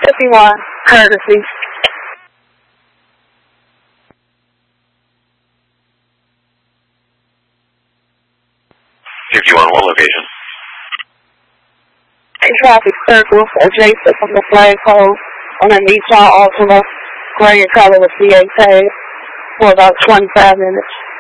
51, courtesy. 51, what location? A traffic circle adjacent from the flagpole on a Nissan Altima, gray in color with CA tag, for about 25 minutes.